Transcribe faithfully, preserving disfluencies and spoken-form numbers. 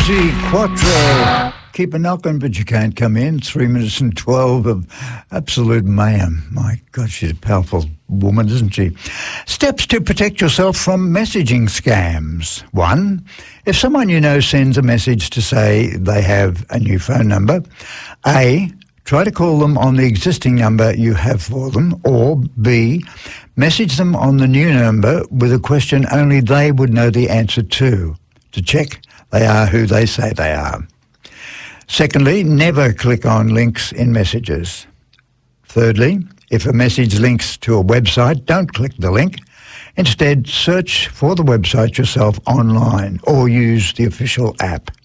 Susie Quattro. Keep a knocking, but you can't come in. Three minutes and twelve of absolute mayhem. My God, she's a powerful woman, isn't she? Steps to protect yourself from messaging scams. One, if someone you know sends a message to say they have a new phone number, A, try to call them on the existing number you have for them, or B, message them on the new number with a question only they would know the answer to, to check they are who they say they are. Secondly, never click on links in messages. Thirdly, if a message links to a website, don't click the link. Instead, search for the website yourself online or use the official app.